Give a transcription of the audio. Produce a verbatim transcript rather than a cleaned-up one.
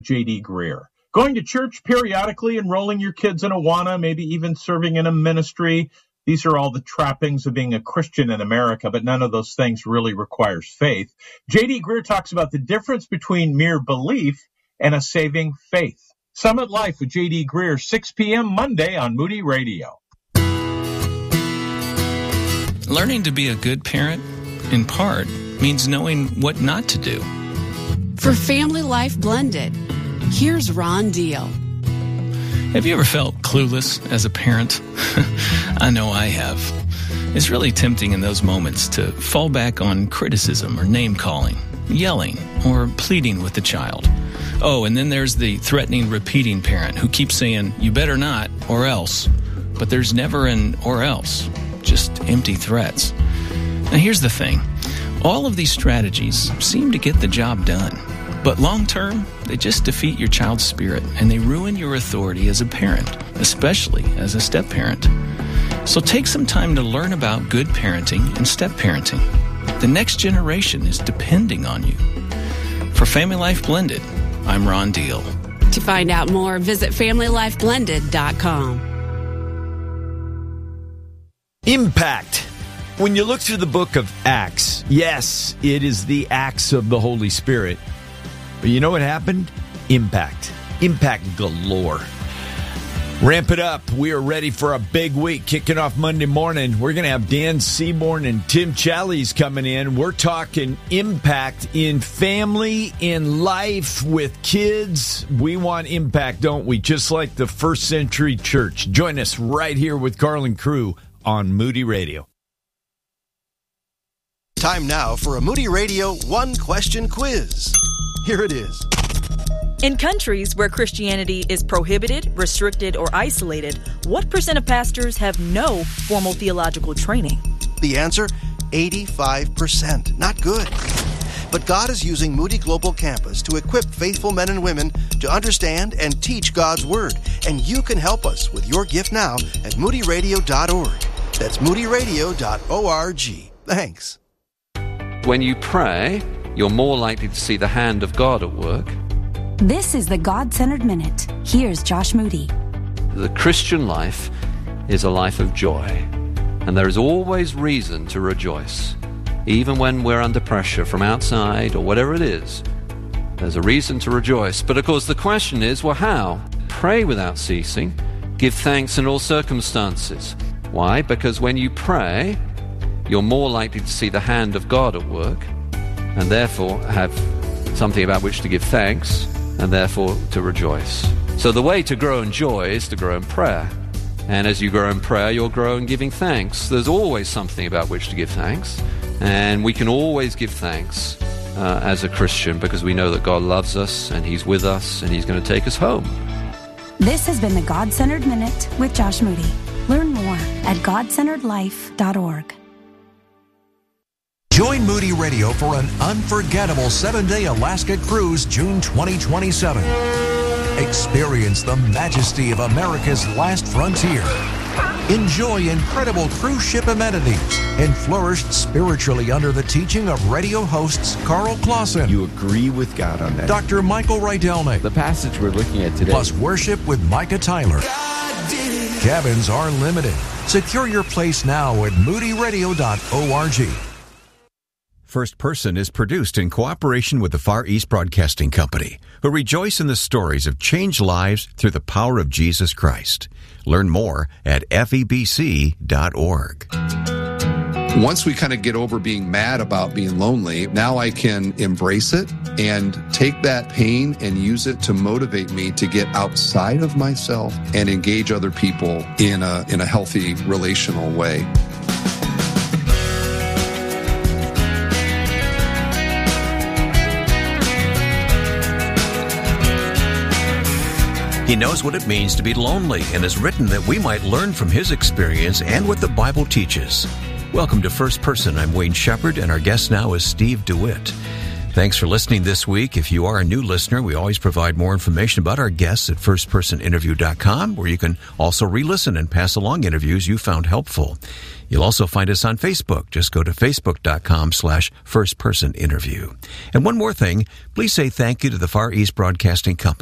J D Greear. Going to church periodically, enrolling your kids in Awana, maybe even serving in a ministry. These are all the trappings of being a Christian in America, but none of those things really requires faith. J D Greear talks about the difference between mere belief and a saving faith. Summit Life with J D Greear, six p.m. Monday on Moody Radio. Learning to be a good parent, in part, means knowing what not to do. For Family Life Blended, here's Ron Deal. Have you ever felt clueless as a parent? I know I have. It's really tempting in those moments to fall back on criticism or name-calling, yelling, or pleading with the child. Oh, and then there's the threatening, repeating parent who keeps saying, you better not, or else. But there's never an or else, just empty threats. Now here's the thing. All of these strategies seem to get the job done. But long-term, they just defeat your child's spirit, and they ruin your authority as a parent, especially as a step-parent. So take some time to learn about good parenting and step-parenting. The next generation is depending on you. For Family Life Blended, I'm Ron Deal. To find out more, visit family life blended dot com. Impact. When you look through the book of Acts, yes, it is the acts of the Holy Spirit. But you know what happened? Impact. Impact galore. Ramp it up. We are ready for a big week. Kicking off Monday morning, we're going to have Dan Seaborn and Tim Challies coming in. We're talking impact in family, in life, with kids. We want impact, don't we? Just like the first century church. Join us right here with Carl and crew on Moody Radio. Time now for a Moody Radio one-question quiz. Here it is. In countries where Christianity is prohibited, restricted, or isolated, what percent of pastors have no formal theological training? The answer, eighty-five percent. Not good. But God is using Moody Global Campus to equip faithful men and women to understand and teach God's Word. And you can help us with your gift now at moody radio dot org. That's moody radio dot org. Thanks. When you pray, you're more likely to see the hand of God at work. This is the God-Centered Minute. Here's Josh Moody. The Christian life is a life of joy, and there is always reason to rejoice. Even when we're under pressure from outside or whatever it is, there's a reason to rejoice. But of course the question is, well, how? Pray without ceasing. Give thanks in all circumstances. Why? Because when you pray, you're more likely to see the hand of God at work, and therefore have something about which to give thanks, and therefore to rejoice. So the way to grow in joy is to grow in prayer. And as you grow in prayer, you'll grow in giving thanks. There's always something about which to give thanks. And we can always give thanks uh, as a Christian because we know that God loves us and He's with us and He's going to take us home. This has been the God-Centered Minute with Josh Moody. Learn more at god centered life dot org. Join Moody Radio for an unforgettable seven-day Alaska cruise June twenty twenty-seven. Experience the majesty of America's last frontier. Enjoy incredible cruise ship amenities and flourish spiritually under the teaching of radio hosts Carl Clausen. You agree with God on that. Doctor Michael Rydelnik. The passage we're looking at today. Plus worship with Micah Tyler. Cabins are limited. Secure your place now at moody radio dot org. First Person is produced in cooperation with the Far East Broadcasting Company, who rejoice in the stories of changed lives through the power of Jesus Christ. Learn more at F E B C dot org. Once we kind of get over being mad about being lonely, now I can embrace it and take that pain and use it to motivate me to get outside of myself and engage other people in a in a healthy relational way. He knows what it means to be lonely and has written that we might learn from his experience and what the Bible teaches. Welcome to First Person. I'm Wayne Shepherd, and our guest now is Steve DeWitt. Thanks for listening this week. If you are a new listener, we always provide more information about our guests at first person interview dot com, where you can also re-listen and pass along interviews you found helpful. You'll also find us on Facebook. Just go to facebook dot com slash first person interview. And one more thing, please say thank you to the Far East Broadcasting Company